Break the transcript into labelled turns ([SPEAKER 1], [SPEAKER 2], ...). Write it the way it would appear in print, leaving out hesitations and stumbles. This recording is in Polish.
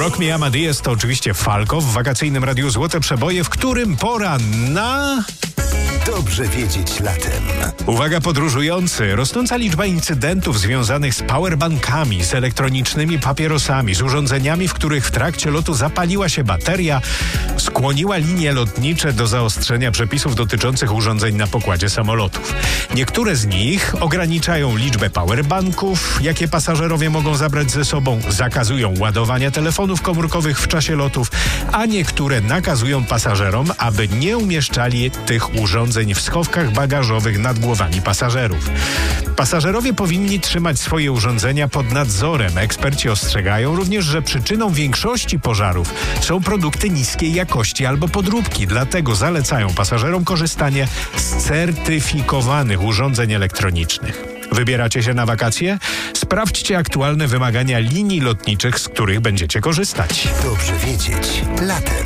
[SPEAKER 1] Rock Me Amadeus to oczywiście Falco w wakacyjnym Radiu Złote Przeboje, w którym pora na...
[SPEAKER 2] Dobrze wiedzieć latem.
[SPEAKER 1] Uwaga podróżujący, rosnąca liczba incydentów związanych z powerbankami, z elektronicznymi papierosami, z urządzeniami, w których w trakcie lotu zapaliła się bateria, skłoniła linie lotnicze do zaostrzenia przepisów dotyczących urządzeń na pokładzie samolotów. Niektóre z nich ograniczają liczbę powerbanków, jakie pasażerowie mogą zabrać ze sobą, zakazują ładowania telefonów komórkowych w czasie lotów, a niektóre nakazują pasażerom, aby nie umieszczali tych urządzeń w schowkach bagażowych nad głowami pasażerów. Pasażerowie powinni trzymać swoje urządzenia pod nadzorem. Eksperci ostrzegają również, że przyczyną większości pożarów są produkty niskiej jakości albo podróbki. Dlatego zalecają pasażerom korzystanie z certyfikowanych urządzeń elektronicznych. Wybieracie się na wakacje? Sprawdźcie aktualne wymagania linii lotniczych, z których będziecie korzystać.
[SPEAKER 2] Dobrze wiedzieć latem.